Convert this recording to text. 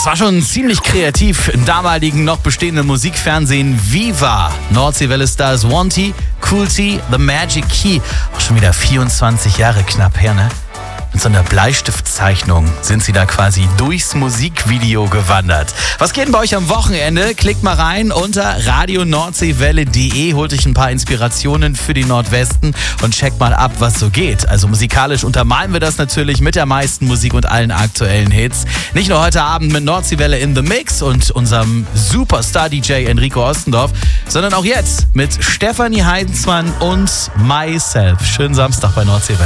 war schon ziemlich kreativ im damaligen noch bestehenden Musikfernsehen Viva. Nordseewelle-Stars Wanty, Kool T, The Magic Key. Auch schon wieder 24 Jahre knapp her, ne? Mit so einer Bleistiftzeichnung sind sie da quasi durchs Musikvideo gewandert. Was geht denn bei euch am Wochenende? Klickt mal rein unter radionordseewelle.de, holt euch ein paar Inspirationen für die Nordwesten und checkt mal ab, was so geht. Also musikalisch untermalen wir das natürlich mit der meisten Musik und allen aktuellen Hits. Nicht nur heute Abend mit Nordseewelle in the Mix und unserem Superstar-DJ Enrico Ostendorf, sondern auch jetzt mit Stefanie Heinzmann und Myself. Schönen Samstag bei Nordseewelle.